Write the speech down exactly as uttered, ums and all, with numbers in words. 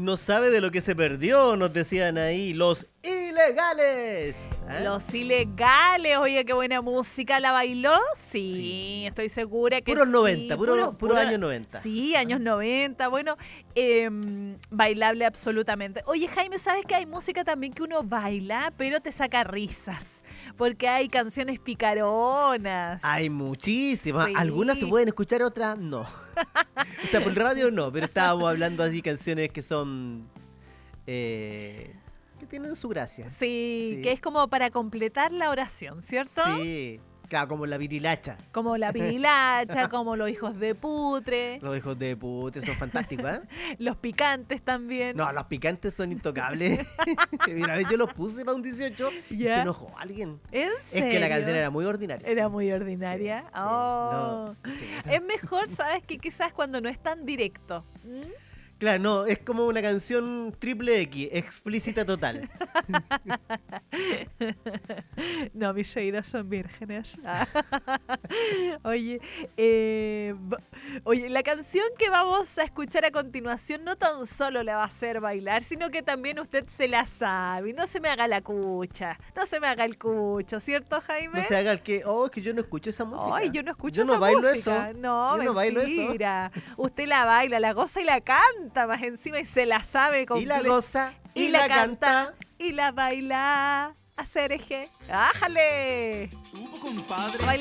no sabe de lo que se perdió, nos decían ahí, los ilegales. ¿Eh? Los ilegales, oye, qué buena música, ¿la bailó? Sí, sí. Estoy segura que Puros sí. noventa, puro, puro, puro años noventa. Sí, años noventa, bueno, eh, bailable absolutamente. Oye, Jaime, ¿sabes que hay música también que uno baila, pero te saca risas? Porque hay canciones picaronas. Hay muchísimas. Sí. Algunas se pueden escuchar, otras no. O sea, por radio no, pero estábamos hablando así canciones que son... Eh, que tienen su gracia. Sí, Sí. que es como para completar la oración, ¿cierto? Sí, claro, como la virilacha. Como la pirilacha, como los hijos de putre. Los hijos de putre son fantásticos, ¿eh? Los picantes también. No, los picantes son intocables. Mira, yo los puse para un dieciocho y ¿Ya? se enojó alguien. ¿En serio? Es que la canción era muy ordinaria. Era sí. muy ordinaria. Sí, sí, Oh. no, sí. Es mejor, ¿sabes? Que quizás cuando no es tan directo. ¿Mm? Claro, no, es como una canción triple X, explícita total. No, mis oídos son vírgenes. Oye, eh, oye, la canción que vamos a escuchar a continuación no tan solo la va a hacer bailar, sino que también usted se la sabe. No se me haga la cucha, no se me haga el cucho, ¿cierto, Jaime? No se haga el que, oh, es que yo no escucho esa música. Ay, yo no escucho yo no esa bailo música. eso. No, yo no bailo eso. mentira. Usted la baila, la goza y la canta más encima y se la sabe Y completa. la goza y, y, la, la canta, canta. y la baila. Hacer eje. ¡Ájale! Tuvo compadre. Baila